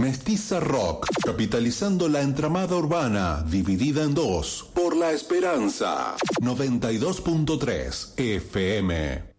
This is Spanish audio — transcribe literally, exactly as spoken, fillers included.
Mestiza Rock, capitalizando la entramada urbana, dividida en dos, por la esperanza. noventa y dos punto tres F M.